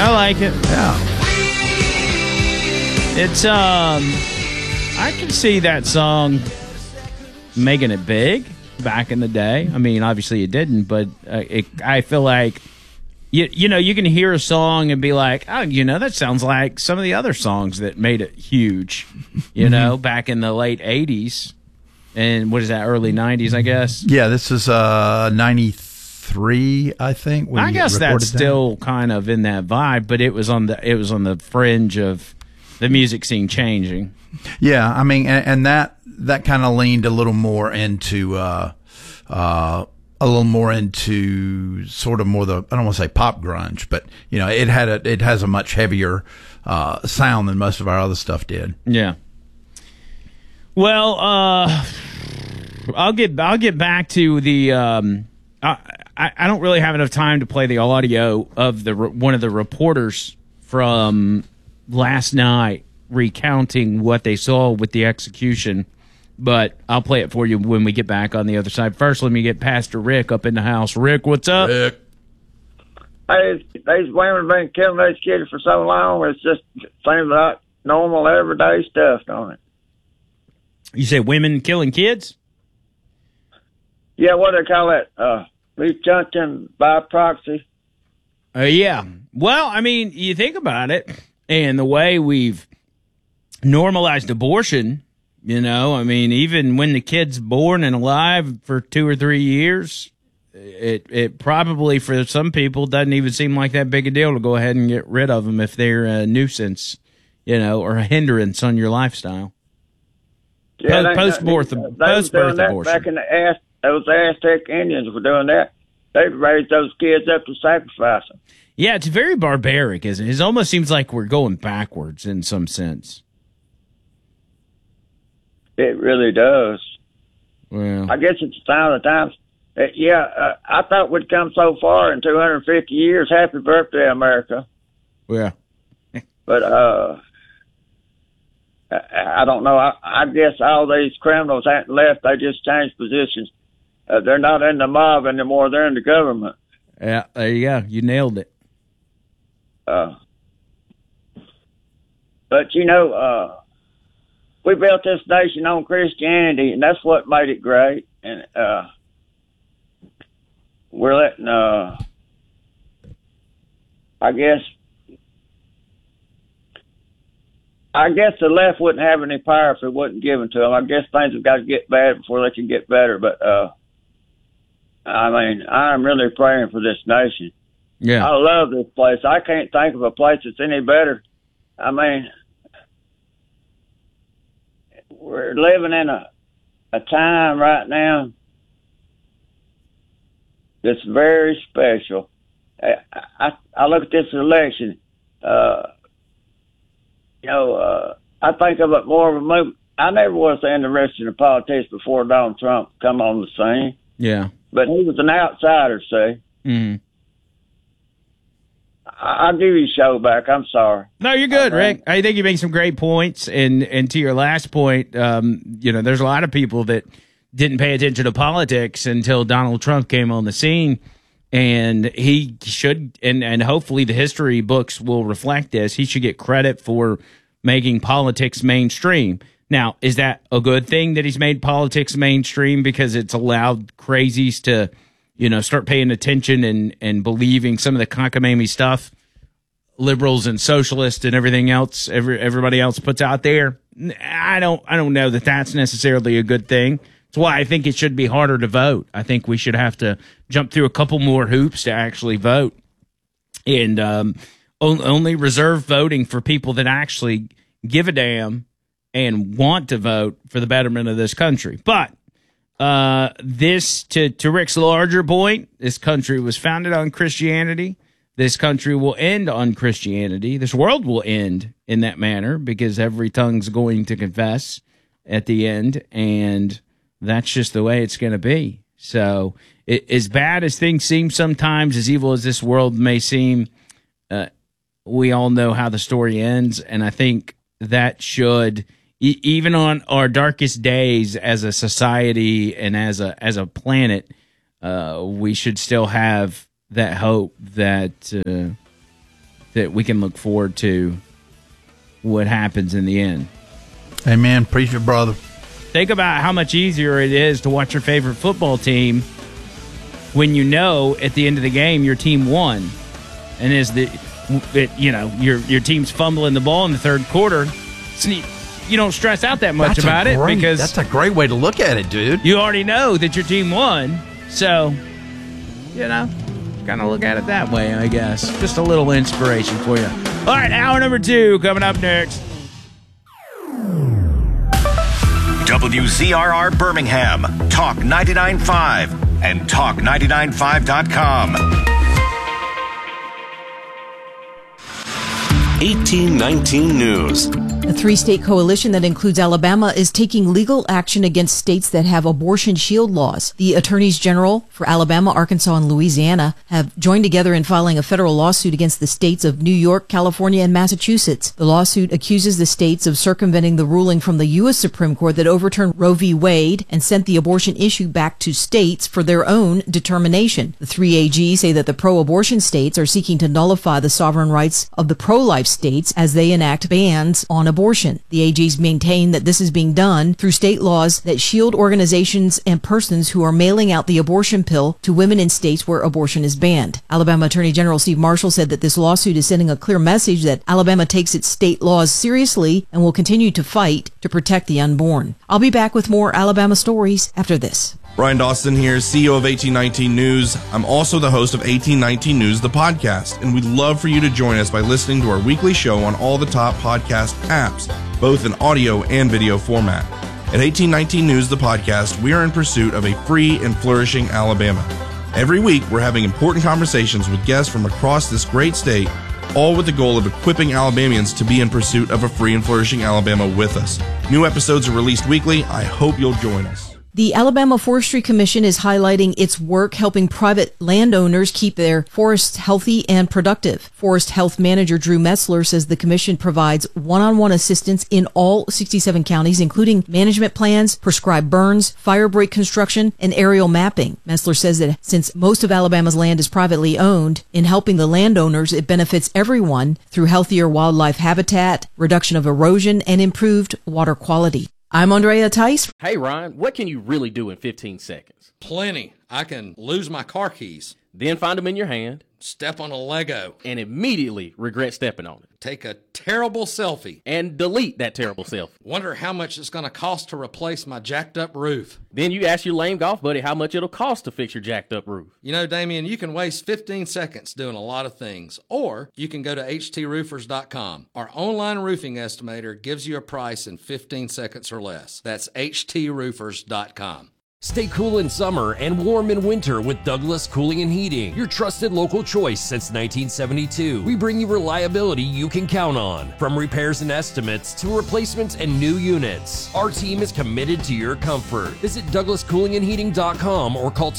I like it. Yeah. It's I can see that song making it big back in the day. I mean, obviously it didn't, but I feel like you know, you can hear a song and be like, oh, you know, that sounds like some of the other songs that made it huge, you know, back in the late 80s. And what is that, early 90s, I guess? Yeah, this is 93, I think. I guess that's still kind of in that vibe, but it was on the fringe of the music scene changing. Yeah, I mean, and that kind of leaned a little more into sort of more the, I don't want to say pop grunge, but you know, it has a much heavier sound than most of our other stuff did. Yeah. Well, I'll get back to the. I don't really have enough time to play the audio of one of the reporters from last night recounting what they saw with the execution, but I'll play it for you when we get back on the other side. First, let me get Pastor Rick up in the house. Rick, what's up? Rick. Hey, these women been killing these kids for so long. It's just seems like normal, everyday stuff, don't it? You say women killing kids? Yeah, what do they call it? Beef junction by proxy. Yeah. Well, I mean, you think about it, and the way we've normalized abortion, you know, I mean, even when the kid's born and alive for 2 or 3 years, it probably for some people doesn't even seem like that big a deal to go ahead and get rid of them if they're a nuisance, you know, or a hindrance on your lifestyle. Yeah, post-birth abortion. Back in those Aztec Indians were doing that. They raised those kids up to sacrifice them. Yeah, it's very barbaric, isn't it? It almost seems like we're going backwards in some sense. It really does. Well, I guess it's a sign of the times. I thought we'd come so far in 250 years. Happy birthday, America. Yeah. But I don't know. I guess all these criminals haven't left. They just changed positions. They're not in the mob anymore. They're in the government. Yeah, there you go. You nailed it. But, you know, we built this nation on Christianity, and that's what made it great. And we're letting, I guess the left wouldn't have any power if it wasn't given to them. I guess things have got to get bad before they can get better. But, I mean, I'm really praying for this nation. Yeah. I love this place. I can't think of a place that's any better. I mean, we're living in a time right now that's very special. I look at this election, I think of it more of a movement. I never was interested in politics before Donald Trump come on the scene. Yeah. But he was an outsider, see. Mm-hmm. I'll give you a show back. I'm sorry. No, you're good, Rick. I think you make some great points. And to your last point, there's a lot of people that didn't pay attention to politics until Donald Trump came on the scene. And he should, and hopefully the history books will reflect this, he should get credit for making politics mainstream. Now, is that a good thing that he's made politics mainstream because it's allowed crazies to, start paying attention and believing some of the cockamamie stuff liberals and socialists and everything else, everybody else puts out there? I don't know that that's necessarily a good thing. That's why I think it should be harder to vote. I think we should have to jump through a couple more hoops to actually vote, and only reserve voting for people that actually give a damn and want to vote for the betterment of this country. But this, to Rick's larger point, this country was founded on Christianity. This country will end on Christianity. This world will end in that manner because every tongue's going to confess at the end, and that's just the way it's going to be. So, as bad as things seem sometimes, as evil as this world may seem, we all know how the story ends, and I think that should, even on our darkest days as a society and as a planet, we should still have that hope that that we can look forward to what happens in the end. Amen. Preach it, brother. Think about how much easier it is to watch your favorite football team when you know at the end of the game your team won, and your team's fumbling the ball in the third quarter. So you don't stress out that much about it because that's a great way to look at it, dude. You already know that your team won, so kind of look at it that way, I guess. Just a little inspiration for you. All right, hour number 2 coming up next. WZRR Birmingham, Talk 99.5 and Talk995.com. 1819 News. A 3-state coalition that includes Alabama is taking legal action against states that have abortion shield laws. The attorneys general for Alabama, Arkansas, and Louisiana have joined together in filing a federal lawsuit against the states of New York, California, and Massachusetts. The lawsuit accuses the states of circumventing the ruling from the U.S. Supreme Court that overturned Roe v. Wade and sent the abortion issue back to states for their own determination. The 3 AGs say that the pro-abortion states are seeking to nullify the sovereign rights of the pro-life states as they enact bans on abortion. The AGs maintain that this is being done through state laws that shield organizations and persons who are mailing out the abortion pill to women in states where abortion is banned. Alabama Attorney General Steve Marshall said that this lawsuit is sending a clear message that Alabama takes its state laws seriously and will continue to fight to protect the unborn. I'll be back with more Alabama stories after this. Brian Dawson here, CEO of 1819 News. I'm also the host of 1819 News, the podcast, and we'd love for you to join us by listening to our weekly show on all the top podcast apps, both in audio and video format. At 1819 News, the podcast, we are in pursuit of a free and flourishing Alabama. Every week, we're having important conversations with guests from across this great state, all with the goal of equipping Alabamians to be in pursuit of a free and flourishing Alabama with us. New episodes are released weekly. I hope you'll join us. The Alabama Forestry Commission is highlighting its work helping private landowners keep their forests healthy and productive. Forest Health Manager Drew Metzler says the commission provides one-on-one assistance in all 67 counties, including management plans, prescribed burns, fire break construction, and aerial mapping. Metzler says that since most of Alabama's land is privately owned, in helping the landowners, it benefits everyone through healthier wildlife habitat, reduction of erosion, and improved water quality. I'm Andrea Tice. Hey, Ryan, what can you really do in 15 seconds? Plenty. I can lose my car keys. Then find them in your hand. Step on a Lego. And immediately regret stepping on it. Take a terrible selfie. And delete that terrible selfie. Wonder how much it's going to cost to replace my jacked up roof. Then you ask your lame golf buddy how much it'll cost to fix your jacked up roof. You know, Damien, you can waste 15 seconds doing a lot of things. Or you can go to HTRoofers.com. Our online roofing estimator gives you a price in 15 seconds or less. That's HTRoofers.com. Stay cool in summer and warm in winter with Douglas Cooling and Heating, your trusted local choice since 1972. We bring you reliability you can count on, from repairs and estimates to replacements and new units. Our team is committed to your comfort. Visit DouglasCoolingandHeating.com or call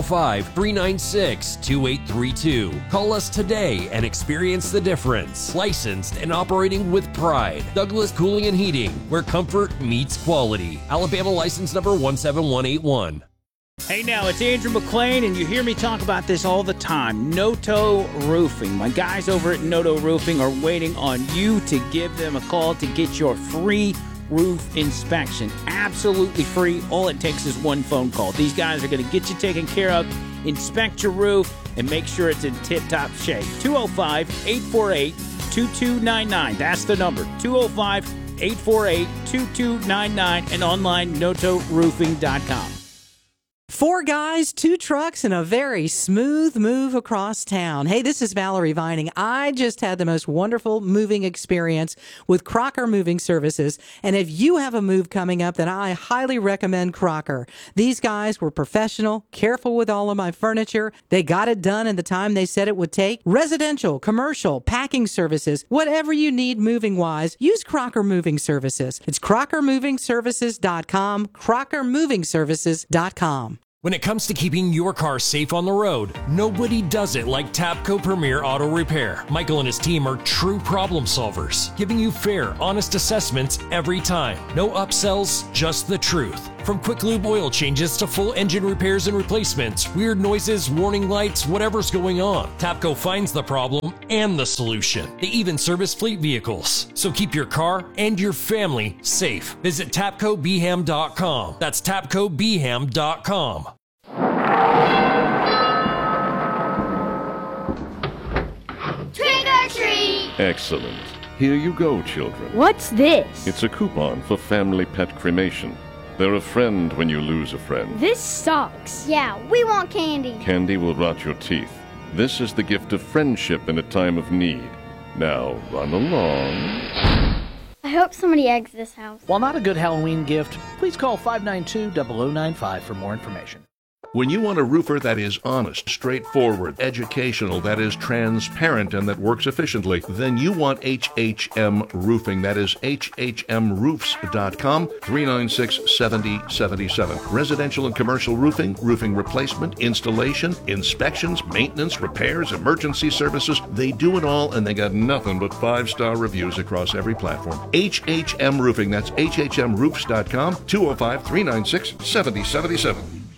205-396-2832. Call us today and experience the difference. Licensed and operating with pride. Douglas Cooling and Heating, where comfort meets quality. Alabama license number 17181. Hey now, it's Andrew McClain, and you hear me talk about this all the time. Noto Roofing. My guys over at Noto Roofing are waiting on you to give them a call to get your free roof inspection. Absolutely free. All it takes is one phone call. These guys are going to get you taken care of, inspect your roof, and make sure it's in tip-top shape. 205-848-2299. That's the number. 205-848-2299 and online notoroofing.com. 4 guys, 2 trucks, and a very smooth move across town. Hey, this is Valerie Vining. I just had the most wonderful moving experience with Crocker Moving Services. And if you have a move coming up, then I highly recommend Crocker. These guys were professional, careful with all of my furniture. They got it done in the time they said it would take. Residential, commercial, packing services, whatever you need moving-wise, use Crocker Moving Services. It's CrockerMovingServices.com, CrockerMovingServices.com. When it comes to keeping your car safe on the road, nobody does it like Tapco Premier Auto Repair. Michael and his team are true problem solvers, giving you fair, honest assessments every time. No upsells, just the truth. From quick lube oil changes to full engine repairs and replacements, weird noises, warning lights, whatever's going on, Tapco finds the problem and the solution. They even service fleet vehicles. So keep your car and your family safe. Visit TapcoBeham.com. That's TapcoBeham.com. Trick or treat! Excellent. Here you go, children. What's this? It's a coupon for family pet cremation. They're a friend when you lose a friend. This sucks. Yeah, we want candy. Candy will rot your teeth. This is the gift of friendship in a time of need. Now, run along. I hope somebody eggs this house. While not a good Halloween gift, please call 592-0095 for more information. When you want a roofer that is honest, straightforward, educational, that is transparent, and that works efficiently, then you want HHM Roofing. That is HHMroofs.com, 396-7077. Residential and commercial roofing, roofing replacement, installation, inspections, maintenance, repairs, emergency services. They do it all, and they got nothing but 5-star reviews across every platform. HHM Roofing. That's HHMroofs.com, 205-396-7077.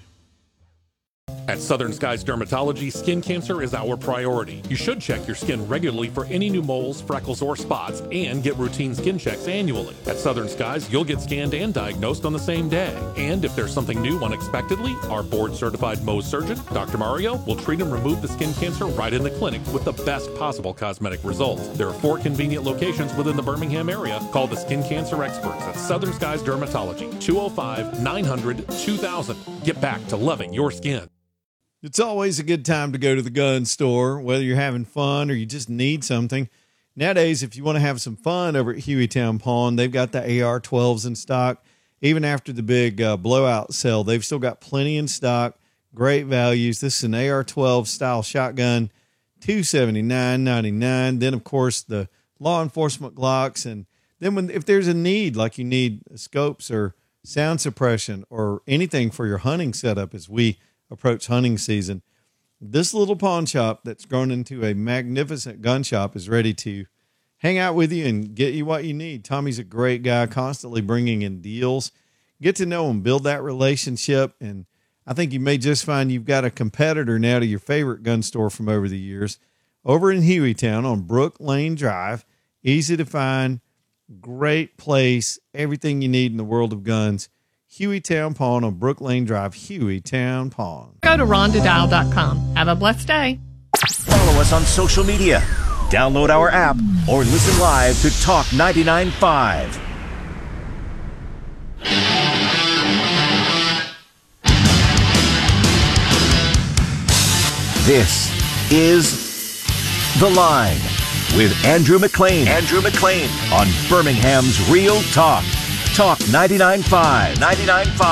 At Southern Skies Dermatology, skin cancer is our priority. You should check your skin regularly for any new moles, freckles, or spots, and get routine skin checks annually. At Southern Skies, you'll get scanned and diagnosed on the same day. And if there's something new unexpectedly, our board-certified Mohs surgeon, Dr. Mario, will treat and remove the skin cancer right in the clinic with the best possible cosmetic results. There are 4 convenient locations within the Birmingham area. Call the skin cancer experts at Southern Skies Dermatology, 205-900-2000. Get back to loving your skin. It's always a good time to go to the gun store, whether you're having fun or you just need something. Nowadays, if you want to have some fun over at Hueytown Pawn, they've got the AR-12s in stock. Even after the big blowout sale, they've still got plenty in stock. Great values. This is an AR-12 style shotgun, $279.99. Then, of course, the law enforcement Glocks. And then if there's a need, like you need scopes or sound suppression or anything for your hunting setup as we approach hunting season, this little pawn shop that's grown into a magnificent gun shop is ready to hang out with you and get you what you need. Tommy's a great guy, constantly bringing in deals. Get to know him, build that relationship, and I think you may just find you've got a competitor now to your favorite gun store from over the years. Over in Hueytown on Brook Lane Drive, easy to find, great place, everything you need in the world of guns. Hueytown Pawn on Brook Lane Drive, Hueytown Pawn. Go to rondadile.com. Have a blessed day. Follow us on social media. Download our app or listen live to Talk 99.5. This is The Line with Andrew McLean. Andrew McLean on Birmingham's Real Talk. Talk 99.5.